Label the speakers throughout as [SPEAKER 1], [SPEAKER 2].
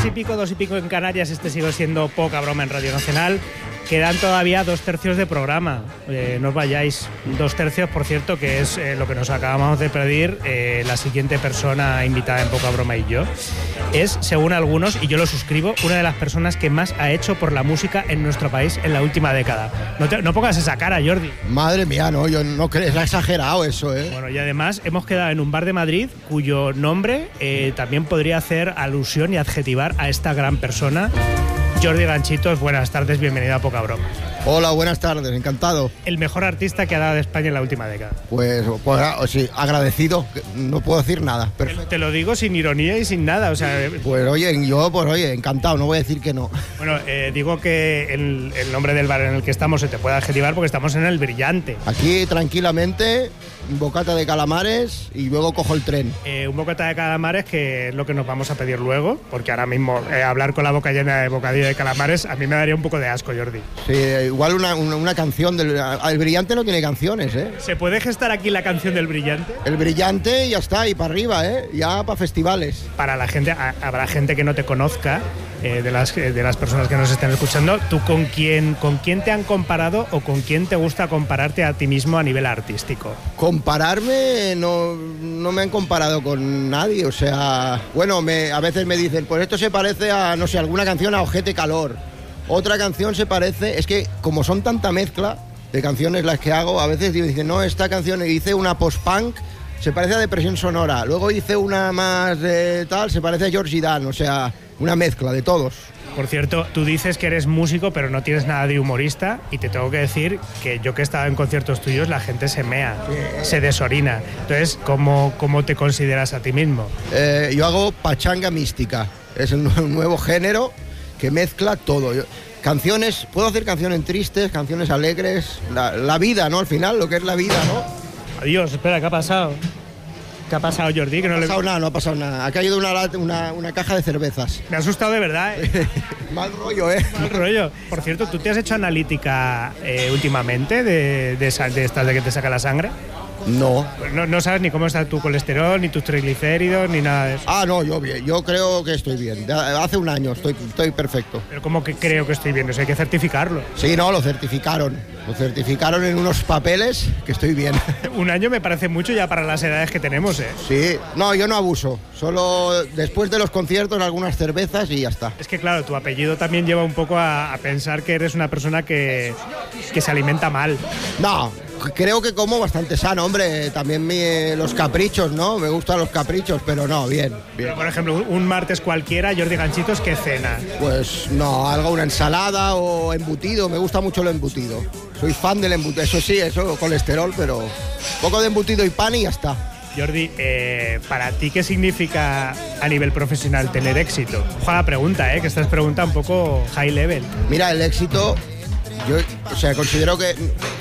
[SPEAKER 1] 3:00, 2:00 en Canarias. Este sigue siendo Poca Broma en Radio Nacional. Quedan todavía 2/3 de programa. No os vayáis. 2/3, por cierto, que es lo que nos acabamos de pedir la siguiente persona invitada en Poca Broma y yo. Es, según algunos, y yo lo suscribo, una de las personas que más ha hecho por la música en nuestro país en la última década. No pongas esa cara, Jordi.
[SPEAKER 2] Madre mía, no, yo no creo, es exagerado eso, ¿eh?
[SPEAKER 1] Bueno, y además hemos quedado en un bar de Madrid cuyo nombre también podría hacer alusión y adjetivar a esta gran persona. Jordi Ganchitos, buenas tardes, bienvenido a Poca Broma.
[SPEAKER 2] Hola, buenas tardes, encantado.
[SPEAKER 1] El mejor artista que ha dado España en la última década.
[SPEAKER 2] Pues sí, agradecido, no puedo decir nada.
[SPEAKER 1] Te lo digo sin ironía y sin nada, o sea...
[SPEAKER 2] Pues oye, encantado, no voy a decir que no.
[SPEAKER 1] Bueno, digo que el nombre del bar en el que estamos se te puede adjetivar porque estamos en El Brillante.
[SPEAKER 2] Aquí, tranquilamente, un bocata de calamares y luego cojo el tren.
[SPEAKER 1] Un bocata de calamares, que es lo que nos vamos a pedir luego, porque ahora mismo hablar con la boca llena de bocadillo de calamares a mí me daría un poco de asco, Jordi.
[SPEAKER 2] Sí, igual una canción El Brillante no tiene canciones, ¿eh?
[SPEAKER 1] ¿Se puede gestar aquí la canción del Brillante?
[SPEAKER 2] El Brillante ya está, y para arriba, ¿eh? Ya para festivales.
[SPEAKER 1] Para la gente, habrá gente que no te conozca, de las personas que nos estén escuchando. ¿Tú con quién te han comparado o con quién te gusta compararte a ti mismo a nivel artístico?
[SPEAKER 2] Compararme, no me han comparado con nadie, o sea, bueno, a veces me dicen, pues esto se parece a, no sé, alguna canción a Ojete Calor. Otra canción se parece, es que como son tanta mezcla de canciones las que hago, a veces dicen, no, esta canción hice una post-punk, se parece a Depresión Sonora, luego hice una más tal, se parece a Georgie Dan, o sea, una mezcla de todos.
[SPEAKER 1] Por cierto, tú dices que eres músico, pero no tienes nada de humorista, y te tengo que decir que yo que he estado en conciertos tuyos, la gente se mea, se desorina. Entonces, ¿cómo te consideras a ti mismo?
[SPEAKER 2] Yo hago pachanga mística, es un nuevo género que mezcla todo. Canciones, puedo hacer canciones tristes, canciones alegres, la vida, ¿no? Al final, lo que es la vida, ¿no?
[SPEAKER 1] Adiós, espera, ¿qué ha pasado? ¿Qué ha pasado, Jordi?
[SPEAKER 2] No ha pasado nada. Ha caído una caja de cervezas.
[SPEAKER 1] Me ha asustado de verdad, ¿eh?
[SPEAKER 2] Mal rollo, ¿eh?
[SPEAKER 1] Mal rollo. Por cierto, ¿tú te has hecho analítica últimamente de estas de que te saca la sangre?
[SPEAKER 2] No.
[SPEAKER 1] No sabes ni cómo está tu colesterol, ni tus triglicéridos, ni nada de eso.
[SPEAKER 2] No, yo bien. Yo creo que estoy bien. Hace un año estoy perfecto.
[SPEAKER 1] Pero ¿cómo que creo que estoy bien? Eso hay que certificarlo.
[SPEAKER 2] Sí, no, lo certificaron. Lo certificaron en unos papeles que estoy bien.
[SPEAKER 1] Un año me parece mucho ya para las edades que tenemos, ¿eh?
[SPEAKER 2] Sí. No, yo no abuso. Solo después de los conciertos algunas cervezas y ya está.
[SPEAKER 1] Es que claro, tu apellido también lleva un poco a pensar que eres una persona que se alimenta mal.
[SPEAKER 2] No. Creo que como bastante sano, hombre. También los caprichos, ¿no? Me gustan los caprichos, pero no, bien.
[SPEAKER 1] Pero, por ejemplo, un martes cualquiera, Jordi Ganchitos, ¿qué cena?
[SPEAKER 2] Pues no, una ensalada o embutido. Me gusta mucho lo embutido. Soy fan del embutido. Eso sí, eso, colesterol, pero un poco de embutido y pan y ya está.
[SPEAKER 1] Jordi, ¿para ti qué significa a nivel profesional tener éxito? Ojalá la pregunta, que esta es pregunta un poco high level.
[SPEAKER 2] Mira, el éxito, yo, considero que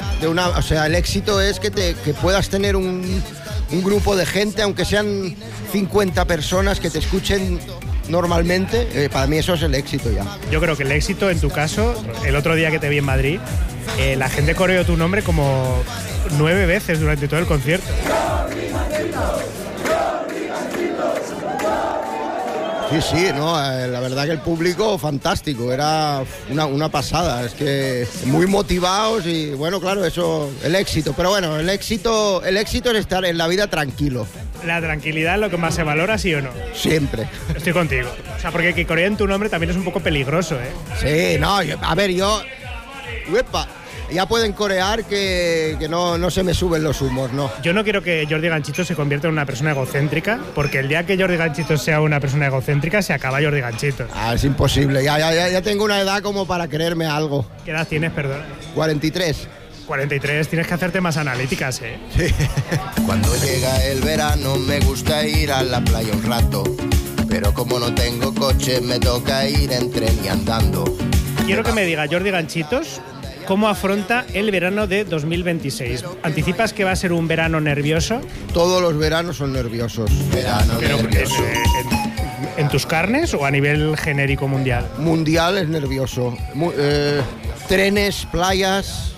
[SPEAKER 2] el éxito es que puedas tener un grupo de gente, aunque sean 50 personas que te escuchen normalmente, para mí eso es el éxito ya.
[SPEAKER 1] Yo creo que el éxito, en tu caso, el otro día que te vi en Madrid, la gente coreó tu nombre como 9 veces durante todo el concierto.
[SPEAKER 2] Sí, no, la verdad que el público fantástico, era una pasada, es que muy motivados y bueno, claro, eso, el éxito, pero bueno, el éxito es estar en la vida tranquilo.
[SPEAKER 1] ¿La tranquilidad es lo que más se valora, sí o no?
[SPEAKER 2] Siempre.
[SPEAKER 1] Estoy contigo. O sea, porque que coreen tu nombre también es un poco peligroso, ¿eh?
[SPEAKER 2] Sí, no, ya pueden corear que no se me suben los humos, ¿no?
[SPEAKER 1] Yo no quiero que Jordi Ganchitos se convierta en una persona egocéntrica, porque el día que Jordi Ganchitos sea una persona egocéntrica, se acaba Jordi Ganchitos.
[SPEAKER 2] Es imposible, ya tengo una edad como para creerme algo.
[SPEAKER 1] ¿Qué edad tienes, perdón?
[SPEAKER 2] 43.
[SPEAKER 1] 43, tienes que hacerte más analíticas, ¿eh?
[SPEAKER 2] Sí.
[SPEAKER 3] Cuando llega el verano me gusta ir a la playa un rato, pero como no tengo coche me toca ir en tren y andando.
[SPEAKER 1] Quiero que me diga Jordi Ganchitos cómo afronta el verano de 2026. ¿Anticipas que va a ser un verano nervioso?
[SPEAKER 2] Todos los veranos son nerviosos.
[SPEAKER 3] Verano nervioso.
[SPEAKER 1] ¿En tus carnes o a nivel genérico mundial?
[SPEAKER 2] Mundial es nervioso. Trenes, playas...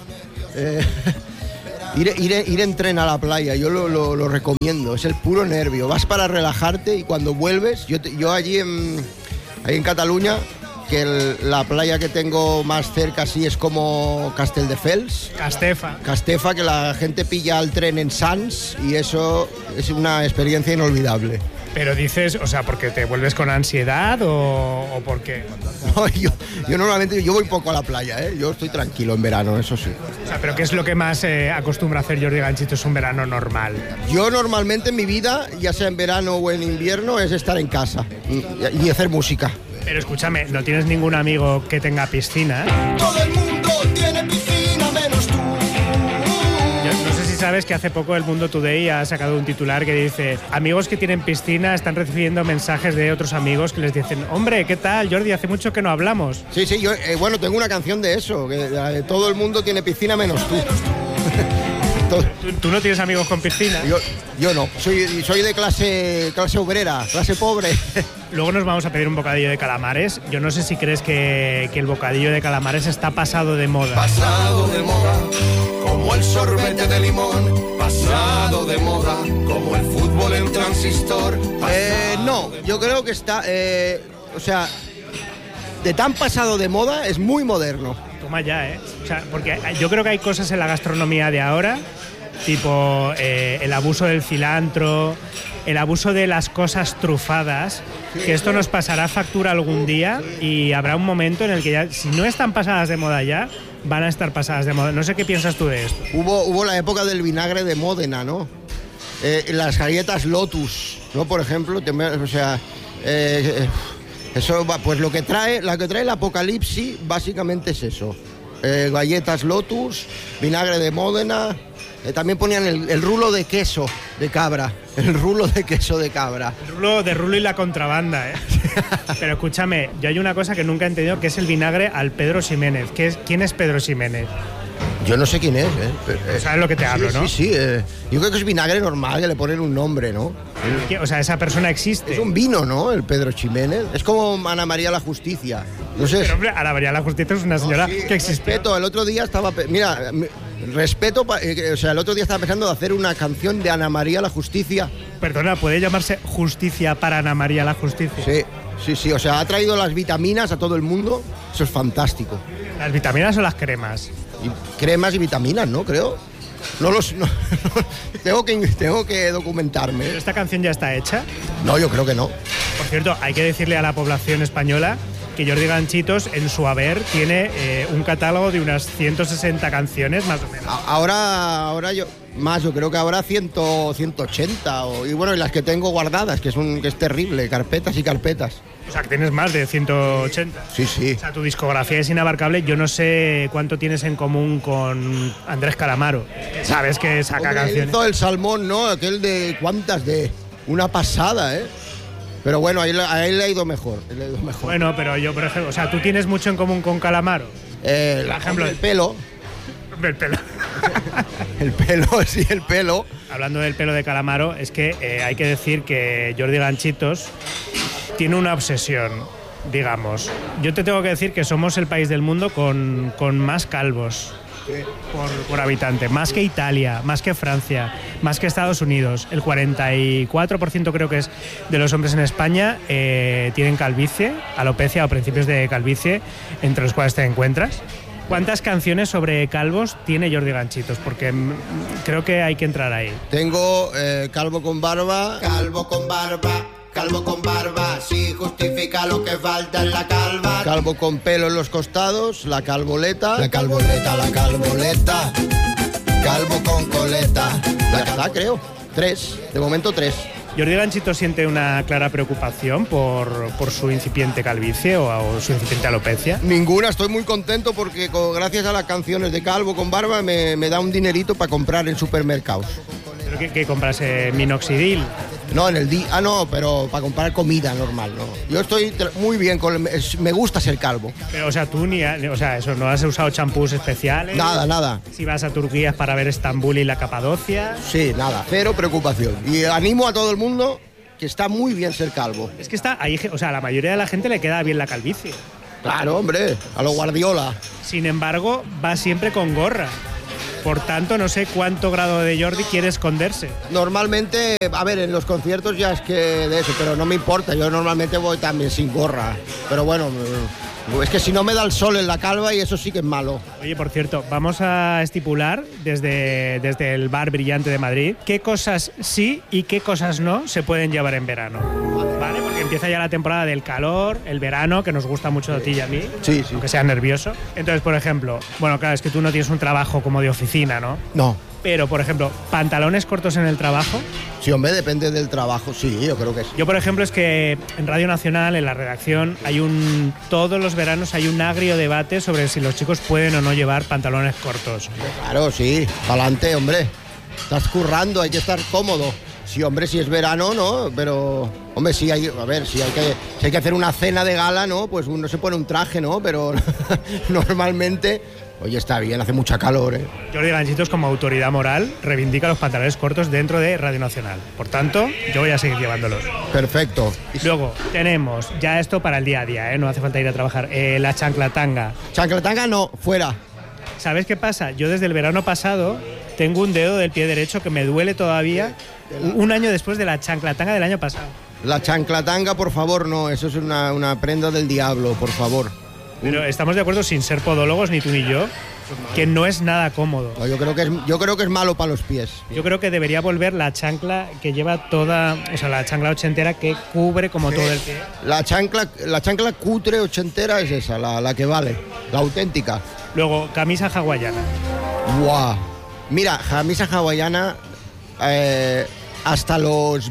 [SPEAKER 2] Ir en tren a la playa, yo lo recomiendo, es el puro nervio. Vas para relajarte y cuando vuelves, yo allí ahí en Cataluña, que la playa que tengo más cerca sí es como Castelldefels. Castefa, que la gente pilla el tren en Sants y eso es una experiencia inolvidable.
[SPEAKER 1] Pero dices, o sea, ¿porque te vuelves con ansiedad o por qué?
[SPEAKER 2] No, yo normalmente voy poco a la playa, ¿eh? Yo estoy tranquilo en verano, eso sí.
[SPEAKER 1] O sea, ¿pero qué es lo que más acostumbra hacer Jordi Ganchitos un verano normal?
[SPEAKER 2] Yo normalmente en mi vida, ya sea en verano o en invierno, es estar en casa y hacer música.
[SPEAKER 1] Pero escúchame, ¿no tienes ningún amigo que tenga piscina?
[SPEAKER 3] Todo el mundo tiene piscina menos tú.
[SPEAKER 1] No sé si sabes que hace poco el Mundo Today ha sacado un titular que dice: amigos que tienen piscina están recibiendo mensajes de otros amigos que les dicen: hombre, ¿qué tal, Jordi? Hace mucho que no hablamos.
[SPEAKER 2] Sí, yo bueno, tengo una canción de eso, que todo el mundo tiene piscina menos tú.
[SPEAKER 1] ¿Tú no tienes amigos con piscina?
[SPEAKER 2] Yo no, soy de clase obrera, clase pobre.
[SPEAKER 1] Luego nos vamos a pedir un bocadillo de calamares. Yo no sé si crees que el bocadillo de calamares está pasado de moda.
[SPEAKER 3] Pasado de moda, como el sorbete de limón. Pasado de moda, como el fútbol en transistor.
[SPEAKER 2] No, yo creo que está, o sea, de tan pasado de moda es muy moderno.
[SPEAKER 1] Toma ya, ¿eh? O sea, porque yo creo que hay cosas en la gastronomía de ahora, tipo el abuso del cilantro, el abuso de las cosas trufadas, que esto nos pasará factura algún día y habrá un momento en el que ya, si no están pasadas de moda ya, van a estar pasadas de moda. No sé qué piensas tú de esto.
[SPEAKER 2] Hubo la época del vinagre de Módena, ¿no? Las galletas Lotus, ¿no? Por ejemplo, o sea... Eso, pues lo que trae el apocalipsis básicamente es eso. Galletas Lotus, vinagre de Módena, también ponían el rulo de queso de cabra. El rulo de queso de cabra.
[SPEAKER 1] El rulo y la contrabanda, ¿eh? Pero escúchame, yo hay una cosa que nunca he entendido, que es el vinagre al Pedro Ximénez. ¿Quién es Pedro Ximénez?
[SPEAKER 2] Yo no sé quién es,
[SPEAKER 1] ¿Sabes lo que te hablo, no?
[SPEAKER 2] Sí. Yo creo que es vinagre normal, que le ponen un nombre, ¿no?
[SPEAKER 1] O sea, esa persona existe.
[SPEAKER 2] Es un vino, ¿no? El Pedro Ximénez. Es como Ana María la Justicia. No sé.
[SPEAKER 1] Pero, hombre, Ana María la Justicia es una señora que existe.
[SPEAKER 2] Respeto, el otro día estaba... Mira, respeto... O sea, el otro día estaba pensando de hacer una canción de Ana María la Justicia.
[SPEAKER 1] Perdona, ¿puede llamarse Justicia para Ana María la Justicia?
[SPEAKER 2] Sí. O sea, ha traído las vitaminas a todo el mundo. Eso es fantástico.
[SPEAKER 1] ¿Las vitaminas o las cremas?
[SPEAKER 2] Cremas y vitaminas, ¿no? Creo. Tengo que documentarme.
[SPEAKER 1] ¿Pero esta canción ya está hecha?
[SPEAKER 2] No, yo creo que no.
[SPEAKER 1] Por cierto, hay que decirle a la población española que Jordi Ganchitos en su haber tiene un catálogo de unas 160 canciones más o menos.
[SPEAKER 2] Ahora yo creo que ahora 180 y bueno, y las que tengo guardadas, que es terrible, carpetas y carpetas.
[SPEAKER 1] O sea, que tienes más de 180.
[SPEAKER 2] Sí.
[SPEAKER 1] O sea, tu discografía es inabarcable. Yo no sé cuánto tienes en común con Andrés Calamaro. Sabes que saca canciones.
[SPEAKER 2] Hizo el Salmón, ¿no? Aquel de cuántas de una pasada, ¿eh? Pero bueno, a él le ha ido mejor.
[SPEAKER 1] Bueno, pero yo, por ejemplo, o sea, ¿tú tienes mucho en común con Calamaro?
[SPEAKER 2] Por ejemplo, el pelo.
[SPEAKER 1] El pelo.
[SPEAKER 2] el pelo.
[SPEAKER 1] Hablando del pelo de Calamaro, es que hay que decir que Jordi Ganchitos tiene una obsesión, digamos. Yo te tengo que decir que somos el país del mundo con más calvos por habitante, más que Italia, más que Francia, más que Estados Unidos. El 44% creo que es de los hombres en España tienen calvicie, alopecia o principios de calvicie, entre los cuales te encuentras. ¿Cuántas canciones sobre calvos tiene Jordi Ganchitos? Porque creo que hay que entrar ahí.
[SPEAKER 2] Tengo Calvo con barba.
[SPEAKER 3] Calvo con barba. Calvo con barba, sí justifica lo que falta en la calva.
[SPEAKER 2] Calvo con pelo en los costados, la calvoleta.
[SPEAKER 3] La calvoleta. Calvo con coleta.
[SPEAKER 2] Creo. 3, de momento 3.
[SPEAKER 1] ¿Jordi Ganchitos siente una clara preocupación por su incipiente calvicie o su incipiente alopecia?
[SPEAKER 2] Ninguna, estoy muy contento porque gracias a las canciones de Calvo con barba me da un dinerito para comprar en supermercados.
[SPEAKER 1] ¿Pero qué compras? ¿Minoxidil?
[SPEAKER 2] No, en el día. No, pero para comprar comida normal, no. Yo estoy muy bien me gusta ser calvo.
[SPEAKER 1] Pero, o sea, tú eso, ¿no has usado champús especiales?
[SPEAKER 2] Nada.
[SPEAKER 1] Si vas a Turquía es para ver Estambul y la Capadocia.
[SPEAKER 2] Sí, nada, cero preocupación. Y animo a todo el mundo que está muy bien ser calvo.
[SPEAKER 1] Es que a la mayoría de la gente le queda bien la calvicie.
[SPEAKER 2] Claro, hombre, a lo Guardiola.
[SPEAKER 1] Sin embargo, va siempre con gorra. Por tanto, no sé cuánto grado de Jordi quiere esconderse.
[SPEAKER 2] Normalmente, a ver, en los conciertos ya es que de eso, pero no me importa. Yo normalmente voy también sin gorra. Pero bueno, es que si no me da el sol en la calva y eso sí que es malo.
[SPEAKER 1] Oye, por cierto, vamos a estipular desde el Bar Brillante de Madrid qué cosas sí y qué cosas no se pueden llevar en verano. ¿Vale? Porque empieza ya la temporada del calor, el verano, que nos gusta mucho a ti y a mí,
[SPEAKER 2] Sí.
[SPEAKER 1] aunque sea nervioso. Entonces, por ejemplo, bueno, claro, es que tú no tienes un trabajo como de oficina, ¿no?
[SPEAKER 2] No.
[SPEAKER 1] Pero, por ejemplo, pantalones cortos en el trabajo.
[SPEAKER 2] Sí, hombre, depende del trabajo. Sí, yo creo que sí.
[SPEAKER 1] Yo, por ejemplo, es que en Radio Nacional, en la redacción, todos los veranos hay un agrio debate sobre si los chicos pueden o no llevar pantalones cortos.
[SPEAKER 2] Claro, sí. Pa'lante, hombre. Estás currando, hay que estar cómodo. Sí, hombre, si es verano, ¿no? Pero, hombre, sí hay, a ver, si hay que hacer una cena de gala, ¿no? Pues uno se pone un traje, ¿no? Pero normalmente, oye, está bien, hace mucha calor, ¿eh?
[SPEAKER 1] Jordi Ganchitos, como autoridad moral, reivindica los pantalones cortos dentro de Radio Nacional. Por tanto, yo voy a seguir llevándolos.
[SPEAKER 2] Perfecto.
[SPEAKER 1] Luego, tenemos ya esto para el día a día, ¿eh? No hace falta ir a trabajar. La chanclatanga.
[SPEAKER 2] Chanclatanga no, fuera.
[SPEAKER 1] ¿Sabes qué pasa? Yo desde el verano pasado tengo un dedo del pie derecho que me duele todavía un año después de la chanclatanga del año pasado.
[SPEAKER 2] La chanclatanga, por favor, no. Eso es una prenda del diablo, por favor.
[SPEAKER 1] Pero estamos de acuerdo, sin ser podólogos, ni tú ni yo, que no es nada cómodo.
[SPEAKER 2] No, yo creo que es malo para los pies.
[SPEAKER 1] Yo creo que debería volver la chancla que lleva toda, o sea, la chancla ochentera que cubre como todo el pie.
[SPEAKER 2] La chancla cutre ochentera es esa, la que vale, la auténtica.
[SPEAKER 1] Luego, camisa hawaiana.
[SPEAKER 2] ¡Guau! Mira, camisa hawaiana hasta los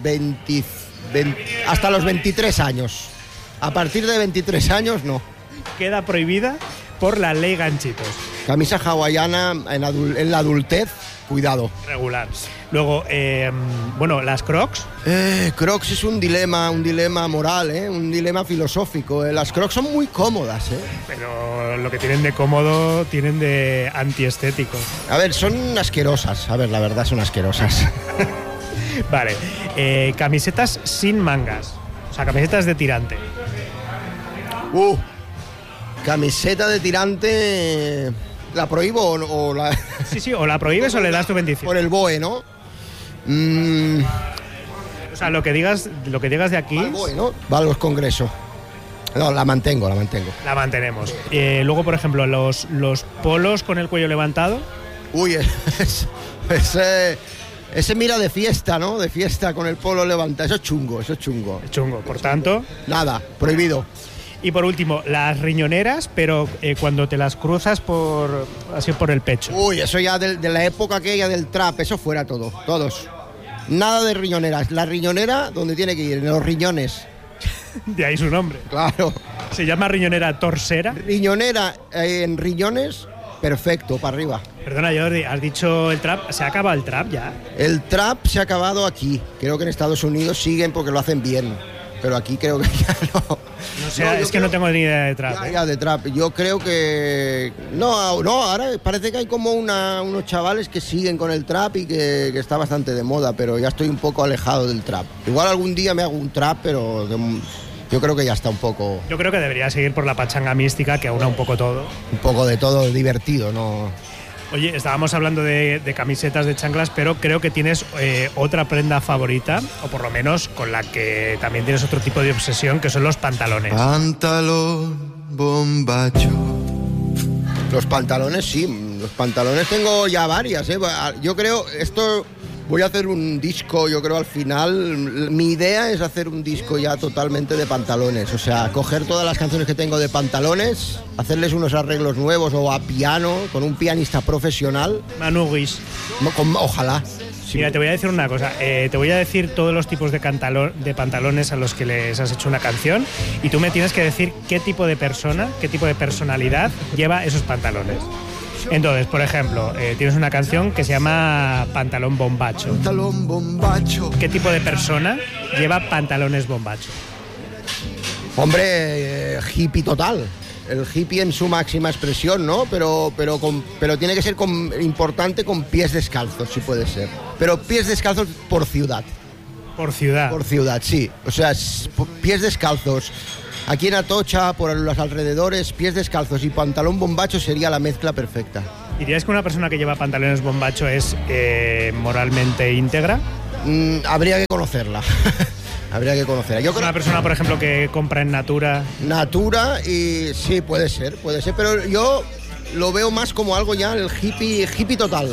[SPEAKER 2] 23 años. A partir de 23 años, no.
[SPEAKER 1] Queda prohibida por la ley Ganchitos.
[SPEAKER 2] Camisa hawaiana en la adultez, cuidado.
[SPEAKER 1] Regular. Luego, bueno, las Crocs.
[SPEAKER 2] Crocs es un dilema moral, un dilema filosófico. Las Crocs son muy cómodas,
[SPEAKER 1] Pero lo que tienen de cómodo, tienen de antiestético.
[SPEAKER 2] A ver, son asquerosas. A ver, la verdad son asquerosas.
[SPEAKER 1] Vale. Camisetas sin mangas. O sea, camisetas de tirante.
[SPEAKER 2] Camiseta de tirante, ¿la prohíbo o la...?
[SPEAKER 1] Sí, o la prohíbes o le das tu bendición.
[SPEAKER 2] Por el BOE, ¿no?
[SPEAKER 1] O sea, lo que digas de aquí...
[SPEAKER 2] Va al BOE, ¿no? Va a los congresos. No, la mantengo.
[SPEAKER 1] La mantenemos. Luego, por ejemplo, los polos con el cuello levantado.
[SPEAKER 2] Uy, ese mira de fiesta, ¿no? De fiesta con el polo levantado. Eso es chungo.
[SPEAKER 1] Es chungo, por tanto...
[SPEAKER 2] Nada, prohibido.
[SPEAKER 1] Y por último, las riñoneras, pero cuando te las cruzas así por el pecho.
[SPEAKER 2] Uy, eso ya de la época aquella del trap, eso fuera todos. Nada de riñoneras. La riñonera, ¿dónde tiene que ir? En los riñones.
[SPEAKER 1] De ahí su nombre.
[SPEAKER 2] Claro.
[SPEAKER 1] Se llama riñonera torsera.
[SPEAKER 2] Riñonera en riñones, perfecto, para arriba.
[SPEAKER 1] Perdona, Jordi, has dicho el trap. ¿Se ha acabado el trap ya?
[SPEAKER 2] El trap se ha acabado aquí. Creo que en Estados Unidos siguen porque lo hacen bien. Pero aquí creo que ya no.
[SPEAKER 1] No sé, es que no tengo ni idea de trap.
[SPEAKER 2] Ya, de trap. Yo creo que... No, ahora parece que hay como unos chavales que siguen con el trap y que está bastante de moda, pero ya estoy un poco alejado del trap. Igual algún día me hago un trap, pero yo creo que ya está un poco...
[SPEAKER 1] Yo creo que debería seguir por la pachanga mística que aúna un poco todo.
[SPEAKER 2] Un poco de todo divertido, ¿no?
[SPEAKER 1] Oye, estábamos hablando de camisetas, de chanclas, pero creo que tienes otra prenda favorita, o por lo menos con la que también tienes otro tipo de obsesión, que son los pantalones.
[SPEAKER 3] Pantalón bombacho.
[SPEAKER 2] Los pantalones, sí. Los pantalones tengo ya varias, Yo creo, voy a hacer un disco, yo creo al final, mi idea es hacer un disco ya totalmente de pantalones, o sea, coger todas las canciones que tengo de pantalones, hacerles unos arreglos nuevos o a piano, con un pianista profesional.
[SPEAKER 1] Manu Guix.
[SPEAKER 2] Ojalá. Sí.
[SPEAKER 1] Mira, te voy a decir una cosa, te voy a decir todos los tipos de pantalones a los que les has hecho una canción y tú me tienes que decir qué tipo de persona, qué tipo de personalidad lleva esos pantalones. Entonces, por ejemplo, tienes una canción que se llama Pantalón Bombacho.
[SPEAKER 3] Pantalón bombacho.
[SPEAKER 1] ¿Qué tipo de persona lleva pantalones bombacho?
[SPEAKER 2] Hombre, hippie total. El hippie en su máxima expresión, ¿no? Pero tiene que ser importante con pies descalzos, si puede ser. Pero pies descalzos por ciudad.
[SPEAKER 1] ¿Por ciudad?
[SPEAKER 2] Por ciudad, sí. O sea, pies descalzos. Aquí en Atocha, por los alrededores, pies descalzos y pantalón bombacho sería la mezcla perfecta.
[SPEAKER 1] ¿Dirías que una persona que lleva pantalones bombacho es moralmente íntegra?
[SPEAKER 2] Habría que conocerla. Habría que conocerla. Yo creo
[SPEAKER 1] Una persona, por ejemplo, que compra en Natura.
[SPEAKER 2] Natura y sí, puede ser, pero yo lo veo más como algo ya el hippie total,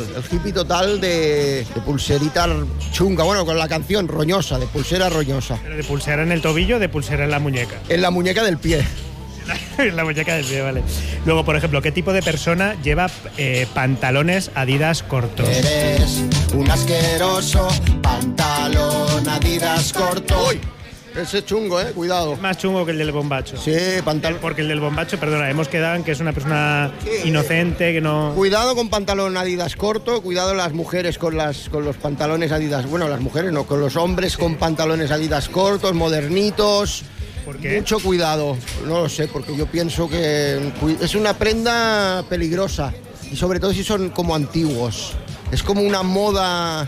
[SPEAKER 2] de pulserita chunga, bueno, con la canción roñosa, de pulsera roñosa.
[SPEAKER 1] ¿Pero de pulsera en el tobillo o de pulsera en la muñeca?
[SPEAKER 2] En la muñeca del pie.
[SPEAKER 1] En la muñeca del pie, vale. Luego, por ejemplo, ¿qué tipo de persona lleva pantalones Adidas cortos?
[SPEAKER 3] Eres un asqueroso pantalón Adidas corto.
[SPEAKER 2] ¡Uy! Ese es chungo, cuidado.
[SPEAKER 1] Es más chungo que el del bombacho.
[SPEAKER 2] Sí, pantalón.
[SPEAKER 1] Porque el del bombacho, perdona, hemos quedado en que es una persona inocente, que no...
[SPEAKER 2] Cuidado con pantalón Adidas corto, cuidado las mujeres con los pantalones Adidas. Bueno, las mujeres no, con los hombres con pantalones Adidas cortos, modernitos.
[SPEAKER 1] ¿Por qué?
[SPEAKER 2] Mucho cuidado, no lo sé, porque yo pienso que es una prenda peligrosa y sobre todo si son como antiguos. Es como una moda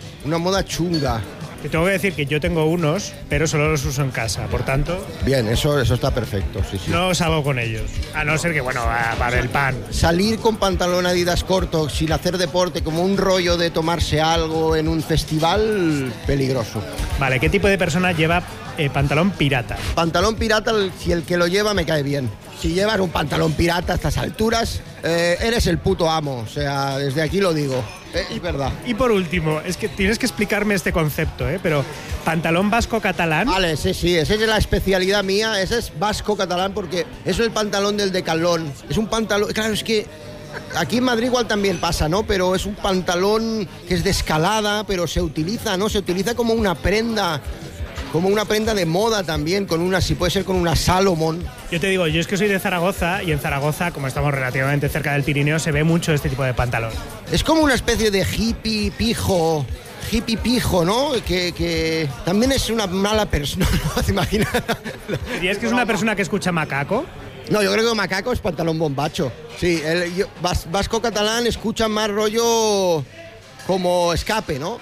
[SPEAKER 2] chunga.
[SPEAKER 1] Te tengo que decir que yo tengo unos, pero solo los uso en casa, por tanto...
[SPEAKER 2] Bien, eso está perfecto, sí.
[SPEAKER 1] No salgo con ellos, a no ser que, bueno, para el pan.
[SPEAKER 2] Salir con pantalón Adidas corto sin hacer deporte, como un rollo de tomarse algo en un festival, peligroso.
[SPEAKER 1] Vale, ¿qué tipo de persona lleva pantalón pirata?
[SPEAKER 2] Pantalón pirata, si el que lo lleva me cae bien. Si llevas un pantalón pirata a estas alturas, eres el puto amo, o sea, desde aquí lo digo. Es verdad.
[SPEAKER 1] Y por último, es que tienes que explicarme este concepto, pero pantalón vasco-catalán...
[SPEAKER 2] Vale, sí, esa es la especialidad mía, ese es vasco-catalán porque eso es el pantalón del Decathlon. Es un pantalón, claro, es que aquí en Madrid igual también pasa, ¿no? Pero es un pantalón que es de escalada, pero se utiliza, ¿no? Se utiliza como una prenda de moda también, si puede ser con una Salomon.
[SPEAKER 1] Yo te digo, yo es que soy de Zaragoza y en Zaragoza, como estamos relativamente cerca del Pirineo, se ve mucho este tipo de pantalón.
[SPEAKER 2] Es como una especie de hippie pijo, ¿no? Que también es una mala persona, ¿no? ¿Te imaginas?
[SPEAKER 1] ¿Dirías que es una persona que escucha Macaco?
[SPEAKER 2] No, yo creo que Macaco es pantalón bombacho. Sí, vasco-catalán escucha más rollo como escape, ¿no?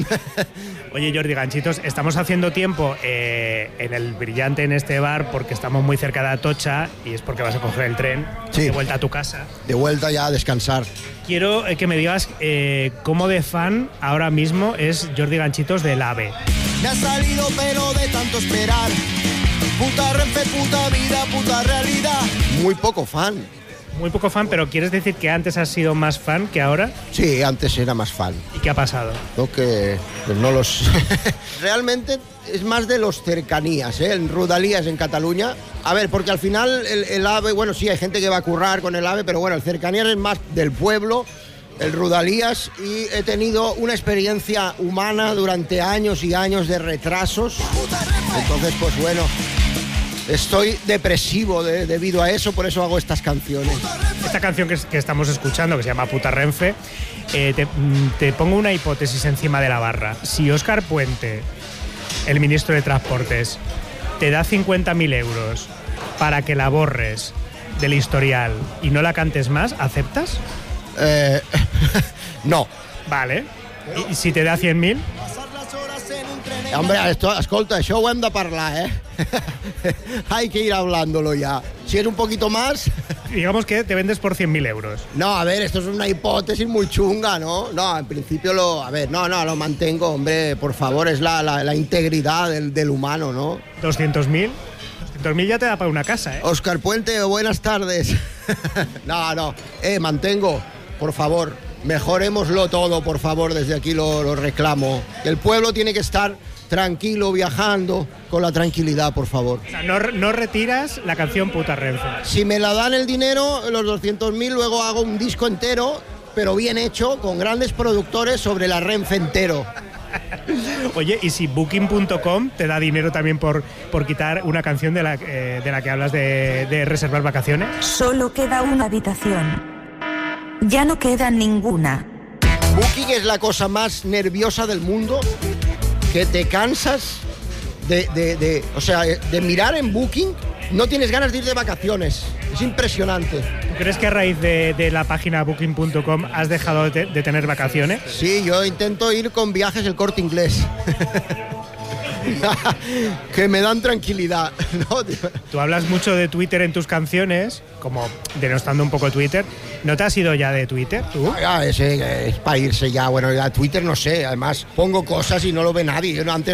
[SPEAKER 1] Oye, Jordi Ganchitos, estamos haciendo tiempo en el Brillante, en este bar, porque estamos muy cerca de Atocha y es porque vas a coger el tren de vuelta a tu casa.
[SPEAKER 2] De vuelta ya a descansar.
[SPEAKER 1] Quiero que me digas cómo de fan ahora mismo es Jordi Ganchitos del AVE.
[SPEAKER 3] Me ha salido pelo de tanto esperar. Puta Renfe, puta vida, puta realidad.
[SPEAKER 2] Muy poco fan.
[SPEAKER 1] Muy poco fan, pero ¿quieres decir que antes has sido más fan que ahora?
[SPEAKER 2] Sí, antes era más fan.
[SPEAKER 1] ¿Y qué ha pasado?
[SPEAKER 2] No los... Realmente es más de los cercanías, en Rodalies en Cataluña. A ver, porque al final el AVE, bueno, sí, hay gente que va a currar con el AVE, pero bueno, el cercanías es más del pueblo, el Rodalies, y he tenido una experiencia humana durante años y años de retrasos. Entonces, pues bueno... Estoy depresivo debido a eso, por eso hago estas canciones.
[SPEAKER 1] Esta canción que estamos escuchando, que se llama Puta Renfe, te pongo una hipótesis encima de la barra. Si Óscar Puente, el ministro de Transportes, te da 50.000 euros para que la borres del historial y no la cantes más, ¿aceptas?
[SPEAKER 2] No.
[SPEAKER 1] Vale. ¿Y si te da 100.000?
[SPEAKER 2] Hombre, escolta, això ho hem de parlar, Hay que ir hablándolo ya. Si es un poquito más...
[SPEAKER 1] Digamos que te vendes por 100.000 euros.
[SPEAKER 2] No, a ver, esto es una hipótesis muy chunga, ¿no? No, en principio lo mantengo, hombre, por favor, es la integridad del humano, ¿no?
[SPEAKER 1] 200.000. 200.000 ya te da para una casa,
[SPEAKER 2] Óscar Puente, buenas tardes. No, mantengo, por favor. Mejorémoslo todo, por favor, desde aquí lo reclamo. El pueblo tiene que estar tranquilo, viajando, con la tranquilidad, por favor.
[SPEAKER 1] O sea, no retiras la canción Puta Renfe.
[SPEAKER 2] Si me la dan el dinero, los 200.000, luego hago un disco entero, pero bien hecho, con grandes productores sobre la Renfe entero.
[SPEAKER 1] Oye, ¿y si Booking.com te da dinero también por quitar una canción de la que hablas de reservar vacaciones?
[SPEAKER 4] Solo queda una habitación. Ya no queda ninguna.
[SPEAKER 2] Booking es la cosa más nerviosa del mundo, que te cansas de mirar en Booking, no tienes ganas de ir de vacaciones. Es impresionante.
[SPEAKER 1] ¿Tú crees que a raíz de la página Booking.com has dejado de tener vacaciones?
[SPEAKER 2] Sí, yo intento ir con Viajes El Corte Inglés. que me dan tranquilidad, ¿no?
[SPEAKER 1] Tú hablas mucho de Twitter en tus canciones, como denostando un poco Twitter. ¿No te has ido ya de Twitter, tú?
[SPEAKER 2] Es para irse ya. Bueno, ya Twitter no sé. Además, pongo cosas y no lo ve nadie. Yo antes